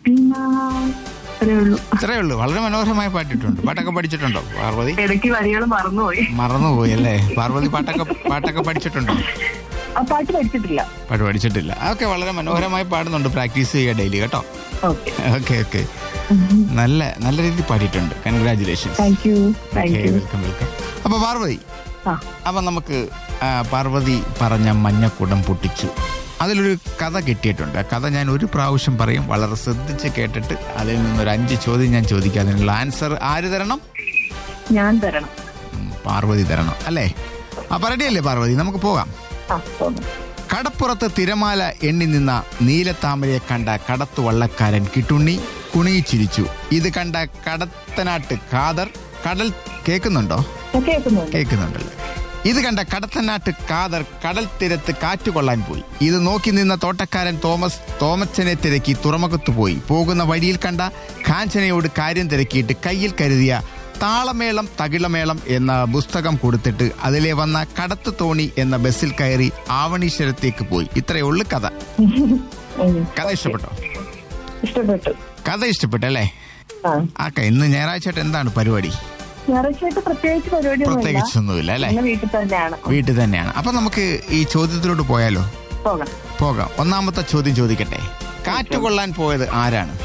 പിന്നെ അത്രേ ഉള്ളൂ. ഇത്രേ ഉള്ളൂ. വളരെ മനോഹരമായി പാട്ടിട്ടുണ്ട്. പാട്ടൊക്കെ പഠിച്ചിട്ടുണ്ടോ പാർവതി? ഇടയ്ക്ക് വരികൾ മറന്നുപോയി അല്ലേ? പാർവതി പാട്ടൊക്കെ പഠിച്ചിട്ടുണ്ടോ? പാട്ട് പഠിച്ചിട്ടില്ല. പാട്ട് പഠിച്ചിട്ടില്ല. ഓക്കെ, വളരെ മനോഹരമായി പാടുന്നുണ്ട്. പ്രാക്ടീസ് ചെയ്യുക ഡെയിലി കേട്ടോ. Okay okay. നല്ല രീതിയിൽ പാടിയിട്ടുണ്ട്. കൺഗ്രാറ്റുലേഷൻസ്. Welcome welcome. അപ്പൊ പാർവതി, അപ്പൊ നമുക്ക് പാർവതി പറഞ്ഞ മഞ്ഞക്കുടം പൊട്ടിച്ചു, അതിലൊരു കഥ കിട്ടിയിട്ടുണ്ട്. ആ കഥ ഞാൻ ഒരു പ്രാവശ്യം പറയും, വളരെ ശ്രദ്ധിച്ച് കേട്ടിട്ട് അതിൽ നിന്നൊരു 5 ചോദ്യം ഞാൻ ചോദിക്കാം. അതിനുള്ള ആൻസർ ആര് തരണം? ഞാൻ തരണം. പാർവതി തരണം അല്ലേ? അപ്പൊ റെഡിയല്ലേ പാർവതി? നമുക്ക് പോകാം. കടപ്പുറത്ത് തിരമാല എണ്ണി നിന്ന നീലത്താമരയെ കണ്ട കടത്തു വള്ളക്കാരൻ കിട്ടുണ്ണി കുണിയിച്ചിരിച്ചു. ഇത് കണ്ട കടത്തനാട്ട് കാദർ കടൽ കേൾക്കുന്നുണ്ടോ? കേൾക്കുന്നുണ്ടല്ലോ. ഇത് കണ്ട കടത്തനാട്ട് കാദർ കടൽ തീരത്ത് കാറ്റുകൊള്ളാൻ പോയി. ഇത് നോക്കി നിന്ന തോട്ടക്കാരൻ തോമച്ചനെ തിരക്കി തുറമുഖത്ത് പോയി. പോകുന്ന വഴിയിൽ കണ്ട കാഞ്ചനയോട് കാര്യം തിരക്കിയിട്ട് കയ്യിൽ കരുതിയ താളമേളം തകിളമേളം എന്ന പുസ്തകം കൊടുത്തിട്ട് അതിലെ വന്ന കടത്ത് തോണി എന്ന ബസ്സിൽ കയറി ആവണീശ്വരത്തേക്ക് പോയി. ഇത്രയേ ഉള്ളു കഥ. കഥ ഇഷ്ടപ്പെട്ടോ? ഇഷ്ടപ്പെട്ടു. കഥ ഇഷ്ടപ്പെട്ടല്ലേ? ഇന്ന് ഞായറാഴ്ചയായിട്ട് എന്താണ് പരിപാടി? പ്രത്യേകിച്ചൊന്നുമില്ല അല്ലേ? വീട്ടിൽ തന്നെയാണ്. അപ്പൊ നമുക്ക് ഈ ചോദ്യത്തിലോട്ട് പോയാലോ? പോകാം. ഒന്നാമത്തെ ചോദ്യം ചോദിക്കട്ടെ. കാറ്റ് കൊള്ളാൻ പോയത് ആരാണ്?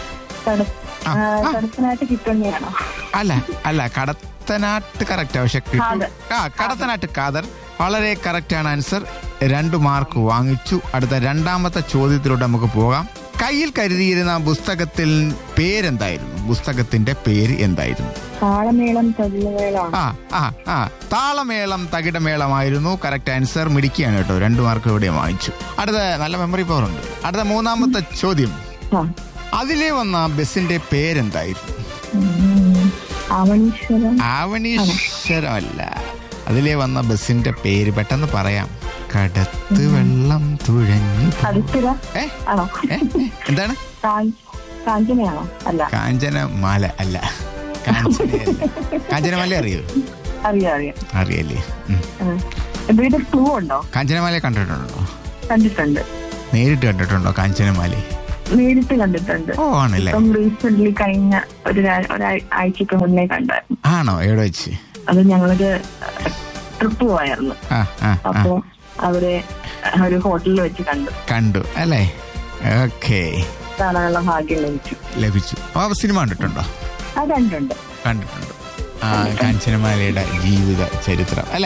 അല്ല കടത്തനാട്ട് കറക്റ്റ്. പക്ഷെ കടത്തനാട്ട് കാദർ വളരെ കറക്റ്റാണ് ആൻസർ. 2 മാർക്ക് വാങ്ങിച്ചു. അടുത്ത രണ്ടാമത്തെ ചോദ്യത്തിലോട്ട് നമുക്ക് പോകാം. കയ്യിൽ കരുതിയിരുന്ന പുസ്തകത്തിൽ പേരെന്തായിരുന്നു? പുസ്തകത്തിന്റെ പേര് എന്തായിരുന്നു? താളമേളം തകിടമേളമായിരുന്നു കറക്റ്റ് ആൻസർ. മിടിക്കുകയാണ് കേട്ടോ. 2 മാർക്ക് ഇവിടെ വാങ്ങിച്ചു. അടുത്ത നല്ല മെമ്മറി പവർ ഉണ്ട്. അടുത്ത മൂന്നാമത്തെ ചോദ്യം. അതിലെ വന്ന ബസിന്റെ പേരെന്തായിരുന്നു? ആവണീശ്വരമല്ല. അതിലെ വന്ന ബസിന്റെ പേര് പെട്ടെന്ന് പറയാം. കടത്ത് വെള്ളം തുഴഞ്ഞു. എന്താണ്? കാഞ്ചനമാല അല്ല. കാഞ്ചനമാല അറിയോ? അറിയല്ലേ? കാഞ്ചനമാല കണ്ടിട്ടുണ്ടോ? നേരിട്ട് കണ്ടിട്ടുണ്ടോ കാഞ്ചനമാല? നേരിട്ട് കണ്ടിട്ടുണ്ട്. ഓ ആണല്ലേ? റീസെന്റ് കഴിഞ്ഞ ഒരാഴ്ചക്ക് മുന്നേ കണ്ടായിരുന്നു. ആണോ? എവിടെ വെച്ച്? അത് ഞങ്ങളൊരു ട്രിപ്പ് പോയായിരുന്നു. അപ്പൊ അവരെ ഒരു ഹോട്ടലിൽ വെച്ച് കണ്ടു അല്ലേ? ഓക്കെ. കാണാനുള്ള ഭാഗ്യം ലഭിച്ചു. അപ്പൊ സിനിമ കണ്ടിട്ടുണ്ടോ? കണ്ടിട്ടുണ്ട്. കാഞ്ചനമാലയുടെ ജീവിത ചരിത്രം അല്ലേ?